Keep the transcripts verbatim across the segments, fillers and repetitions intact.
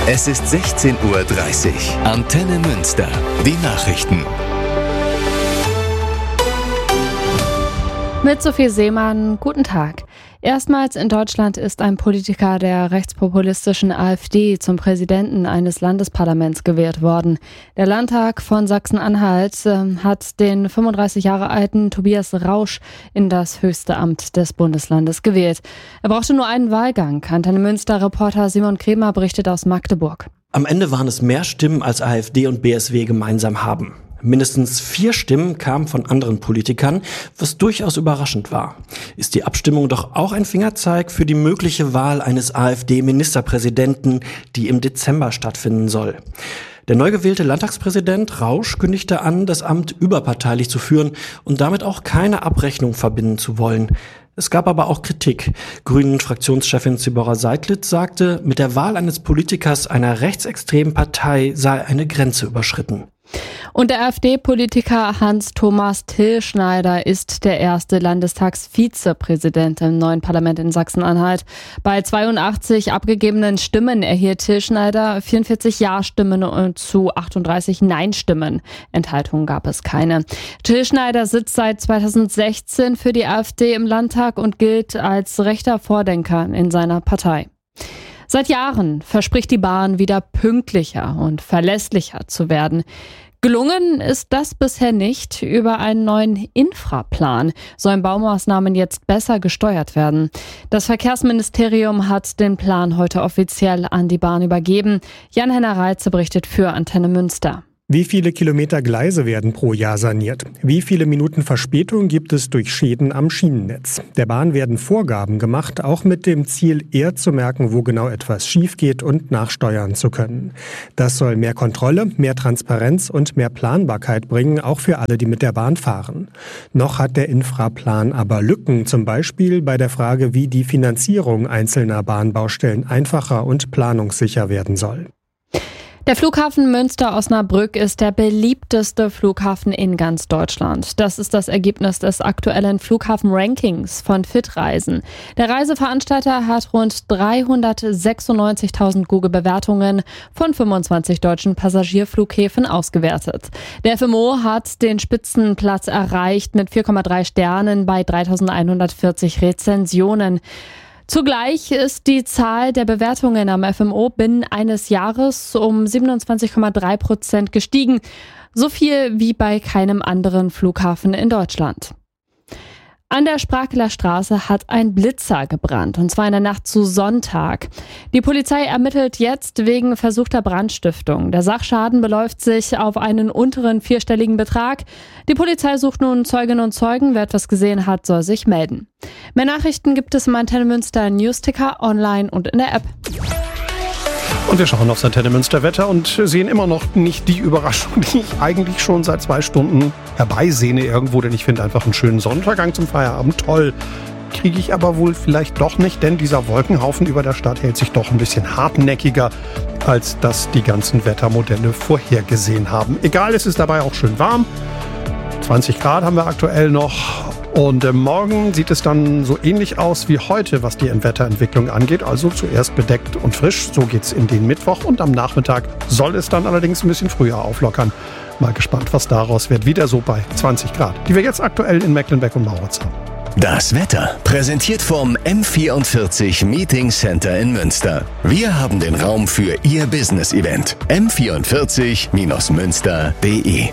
Es ist sechzehn Uhr dreißig. Antenne Münster. Die Nachrichten. Mit Sophie Seemann, guten Tag. Erstmals in Deutschland ist ein Politiker der rechtspopulistischen AfD zum Präsidenten eines Landesparlaments gewählt worden. Der Landtag von Sachsen-Anhalt äh, hat den fünfunddreißig Jahre alten Tobias Rausch in das höchste Amt des Bundeslandes gewählt. Er brauchte nur einen Wahlgang. Antenne Münster-Reporter Simon Kremer berichtet aus Magdeburg. Am Ende waren es mehr Stimmen, als AfD und B S W gemeinsam haben. Mindestens vier Stimmen kamen von anderen Politikern, was durchaus überraschend war. Ist die Abstimmung doch auch ein Fingerzeig für die mögliche Wahl eines AfD-Ministerpräsidenten, die im Dezember stattfinden soll. Der neu gewählte Landtagspräsident Rausch kündigte an, das Amt überparteilich zu führen und damit auch keine Abrechnung verbinden zu wollen. Es gab aber auch Kritik. Grünen-Fraktionschefin Zibora Seidlitz sagte, mit der Wahl eines Politikers einer rechtsextremen Partei sei eine Grenze überschritten. Und der AfD-Politiker Hans-Thomas Tilschneider ist der erste Landestagsvizepräsident im neuen Parlament in Sachsen-Anhalt. Bei zweiundachtzig abgegebenen Stimmen erhielt Tilschneider vierundvierzig Ja-Stimmen und zu achtunddreißig Nein-Stimmen. Enthaltungen gab es keine. Tilschneider sitzt seit zweitausendsechzehn für die AfD im Landtag und gilt als rechter Vordenker in seiner Partei. Seit Jahren verspricht die Bahn wieder pünktlicher und verlässlicher zu werden. Gelungen ist das bisher nicht. Über einen neuen Infraplan sollen Baumaßnahmen jetzt besser gesteuert werden. Das Verkehrsministerium hat den Plan heute offiziell an die Bahn übergeben. Jan-Henner Reitze berichtet für Antenne Münster. Wie viele Kilometer Gleise werden pro Jahr saniert? Wie viele Minuten Verspätung gibt es durch Schäden am Schienennetz? Der Bahn werden Vorgaben gemacht, auch mit dem Ziel, eher zu merken, wo genau etwas schief geht und nachsteuern zu können. Das soll mehr Kontrolle, mehr Transparenz und mehr Planbarkeit bringen, auch für alle, die mit der Bahn fahren. Noch hat der Infraplan aber Lücken, zum Beispiel bei der Frage, wie die Finanzierung einzelner Bahnbaustellen einfacher und planungssicher werden soll. Der Flughafen Münster-Osnabrück ist der beliebteste Flughafen in ganz Deutschland. Das ist das Ergebnis des aktuellen Flughafen-Rankings von Fitreisen. Der Reiseveranstalter hat rund dreihundertsechsundneunzigtausend Google-Bewertungen von fünfundzwanzig deutschen Passagierflughäfen ausgewertet. Der F M O hat den Spitzenplatz erreicht mit vier Komma drei Sternen bei dreitausendeinhundertvierzig Rezensionen. Zugleich ist die Zahl der Bewertungen am F M O binnen eines Jahres um siebenundzwanzig Komma drei Prozent gestiegen. So viel wie bei keinem anderen Flughafen in Deutschland. An der Sprakeler Straße hat ein Blitzer gebrannt, und zwar in der Nacht zu Sonntag. Die Polizei ermittelt jetzt wegen versuchter Brandstiftung. Der Sachschaden beläuft sich auf einen unteren vierstelligen Betrag. Die Polizei sucht nun Zeuginnen und Zeugen. Wer etwas gesehen hat, soll sich melden. Mehr Nachrichten gibt es im Antenne Münster Newsticker, online und in der App. Und wir schauen aufs Antenne Münster Wetter und sehen immer noch nicht die Überraschung, die ich eigentlich schon seit zwei Stunden herbeisehne irgendwo, denn ich finde einfach einen schönen Sonnenuntergang zum Feierabend toll. Kriege ich aber wohl vielleicht doch nicht, denn dieser Wolkenhaufen über der Stadt hält sich doch ein bisschen hartnäckiger, als das die ganzen Wettermodelle vorhergesehen haben. Egal, es ist dabei auch schön warm. zwanzig Grad haben wir aktuell noch. Und äh, morgen sieht es dann so ähnlich aus wie heute, was die Wetterentwicklung angeht. Also zuerst bedeckt und frisch. So geht's in den Mittwoch. Und am Nachmittag soll es dann allerdings ein bisschen früher auflockern. Mal gespannt, was daraus wird. Wieder so bei zwanzig Grad, die wir jetzt aktuell in Mecklenburg und Mauritz haben. Das Wetter präsentiert vom M vierundvierzig Meeting Center in Münster. Wir haben den Raum für Ihr Business-Event. M vierundvierzig Münster punkt de.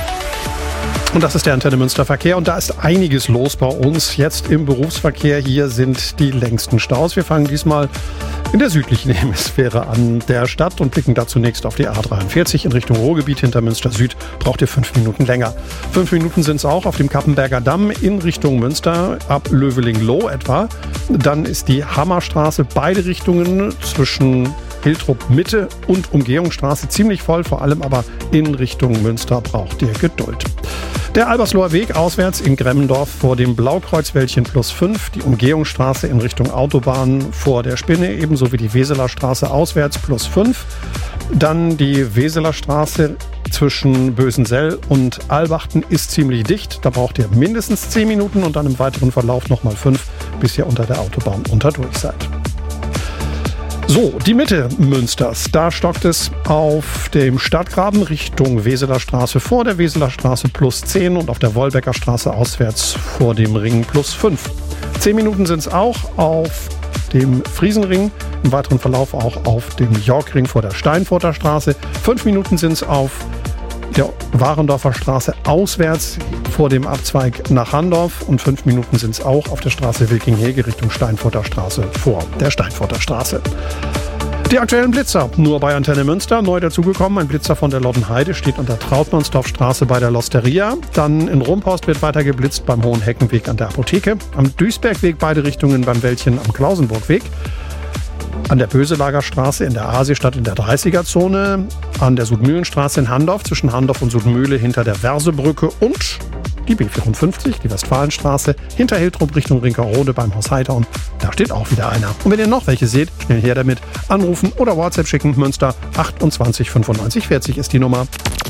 Und das ist der Antenne Münster Verkehr, und da ist einiges los bei uns jetzt im Berufsverkehr. Hier sind die längsten Staus. Wir fangen diesmal in der südlichen Hemisphäre an der Stadt und blicken da zunächst auf die A dreiundvierzig in Richtung Ruhrgebiet. Hinter Münster Süd braucht ihr fünf Minuten länger. Fünf Minuten sind es auch auf dem Kappenberger Damm in Richtung Münster, ab Löveling-Loh etwa. Dann ist die Hammerstraße, beide Richtungen zwischen Hiltrup Mitte und Umgehungsstraße ziemlich voll, vor allem aber in Richtung Münster braucht ihr Geduld. Der Albersloher Weg auswärts in Gremmendorf vor dem Blaukreuzwäldchen plus fünf, die Umgehungsstraße in Richtung Autobahn vor der Spinne, ebenso wie die Weseler Straße auswärts plus fünf. Dann die Weseler Straße zwischen Bösensell und Albachten ist ziemlich dicht. Da braucht ihr mindestens zehn Minuten und dann im weiteren Verlauf nochmal fünf, bis ihr unter der Autobahn unterdurch seid. So, die Mitte Münsters. Da stockt es auf dem Stadtgraben Richtung Weseler Straße vor der Weseler Straße plus zehn und auf der Wolbecker Straße auswärts vor dem Ring plus fünf. Zehn Minuten sind es auch auf dem Friesenring, im weiteren Verlauf auch auf dem Yorkring vor der Steinfurter Straße. Fünf Minuten sind es auf der Warendorfer Straße auswärts vor dem Abzweig nach Handorf und fünf Minuten sind es auch auf der Straße Wilking-Hege Richtung Steinfurter Straße vor der Steinfurter Straße. Die aktuellen Blitzer, nur bei Antenne Münster, neu dazugekommen. Ein Blitzer von der Loddenheide steht an der Trautmannsdorfstraße bei der Losteria. Dann in Rumpost wird weiter geblitzt beim Hohenheckenweg an der Apotheke. Am Duisbergweg beide Richtungen beim Wäldchen am Klausenburgweg. An der Böselager-Straße in der Asiestadt in der dreißiger-Zone, an der Südmühlenstraße in Handorf zwischen Handorf und Südmühle hinter der Versebrücke und die B vierundfünfzig, die Westfalenstraße, hinter Hiltrup Richtung Rinkerode beim Haus Heidorn. Da steht auch wieder einer. Und wenn ihr noch welche seht, schnell her damit. Anrufen oder WhatsApp schicken. Münster achtundzwanzig fünfundneunzig vierzig ist die Nummer.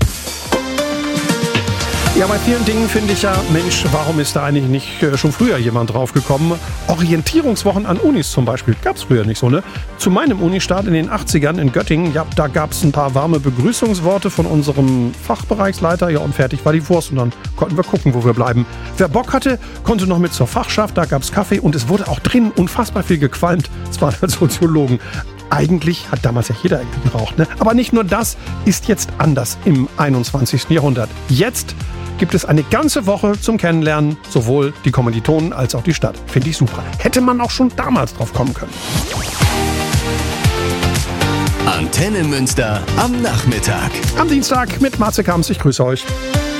Ja, bei vielen Dingen finde ich ja, Mensch, warum ist da eigentlich nicht äh, schon früher jemand drauf gekommen? Orientierungswochen an Unis zum Beispiel, gab es früher nicht so, ne? Zu meinem Unistart in den achtzigern in Göttingen, ja, da gab es ein paar warme Begrüßungsworte von unserem Fachbereichsleiter, ja, und fertig war die Wurst und dann konnten wir gucken, wo wir bleiben. Wer Bock hatte, konnte noch mit zur Fachschaft, da gab es Kaffee und es wurde auch drin unfassbar viel gequalmt. Es waren halt Soziologen. Eigentlich hat damals ja jeder irgendwie geraucht, ne? Aber nicht nur das ist jetzt anders im einundzwanzigsten Jahrhundert. Jetzt gibt es eine ganze Woche zum Kennenlernen, sowohl die Kommilitonen als auch die Stadt. Finde ich super. Hätte man auch schon damals drauf kommen können. Antenne Münster am Nachmittag. Am Dienstag mit Marze Kamps. Ich grüße euch.